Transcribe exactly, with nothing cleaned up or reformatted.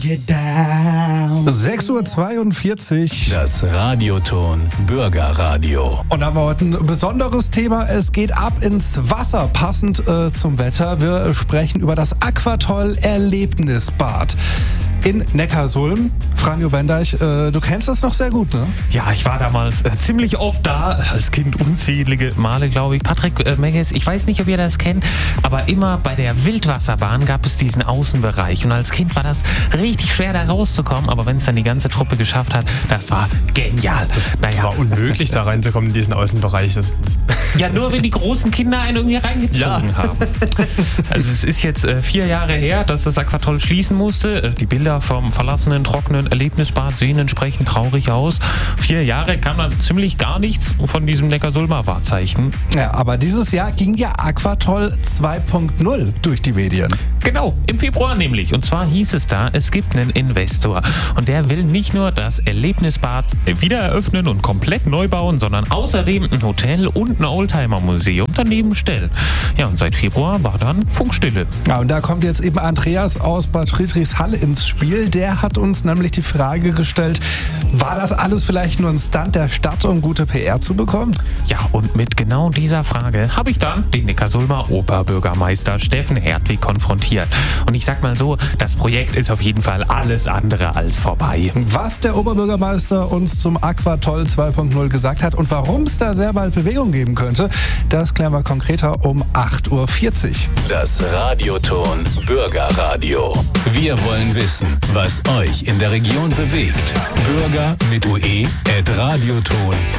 Get down. sechs Uhr zweiundvierzig. Das Radioton Bürgerradio. Und haben wir heute ein besonderes Thema. Es geht ab ins Wasser, passend äh, zum Wetter. Wir sprechen über das Aquatoll Erlebnisbad in Neckarsulm. Franjo Bendeich, äh, du kennst das noch sehr gut, ne? Ja, ich war damals äh, ziemlich oft da, als Kind unzählige Male, glaube ich. Patrick äh, Megges, ich weiß nicht, ob ihr das kennt, aber immer bei der Wildwasserbahn gab es diesen Außenbereich. Und als Kind war das richtig schwer, da rauszukommen. Aber wenn es dann die ganze Truppe geschafft hat, das war genial. Das, naja. das war unmöglich, da reinzukommen in diesen Außenbereich. Das, das ja, nur wenn die großen Kinder einen irgendwie reingezogen ja. haben. Also es ist jetzt äh, vier Jahre her, dass das Aquatoll schließen musste. Äh, die Bilder vom verlassenen, trockenen Erlebnisbad sehen entsprechend traurig aus. Vier Jahre kam dann ziemlich gar nichts von diesem Neckarsulmer Wahrzeichen. Ja, aber dieses Jahr ging ja Aquatoll zwei Punkt null durch die Medien. Genau, im Februar nämlich. Und zwar hieß es da, es gibt einen Investor. Und der will nicht nur das Erlebnisbad wieder eröffnen und komplett neu bauen, sondern außerdem ein Hotel und ein Oldtimer-Museum daneben stellen. Ja, und seit Februar war dann Funkstille. Ja, und da kommt jetzt eben Andreas aus Bad Friedrichshall ins Spiel. Der hat uns nämlich die Frage gestellt, war das alles vielleicht nur ein Stunt der Stadt, um gute P R zu bekommen? Ja, und mit genau dieser Frage habe ich dann den Neckarsulmer Oberbürgermeister Steffen Hertwig konfrontiert. Und ich sag mal so, das Projekt ist auf jeden Fall alles andere als vorbei. Was der Oberbürgermeister uns zum Aquatoll zwei Punkt null gesagt hat und warum es da sehr bald Bewegung geben könnte, das klären wir konkreter um acht Uhr vierzig. Das Radioton Bürgerradio. Wir wollen wissen, was euch in der Region bewegt. Bürger mit ue at radioton